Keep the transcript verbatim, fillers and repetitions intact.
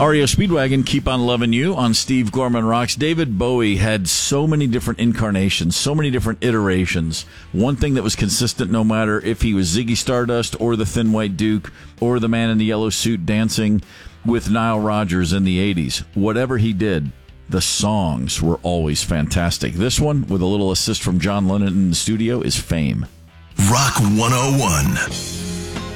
R E O Speedwagon, Keep on Loving You on Steve Gorman Rocks. David Bowie had so many different incarnations, so many different iterations. One thing that was consistent, no matter if he was Ziggy Stardust or the Thin White Duke or the man in the yellow suit dancing with Nile Rodgers in the eighties, whatever he did, the songs were always fantastic. This one, with a little assist from John Lennon in the studio, is Fame. Rock one oh one.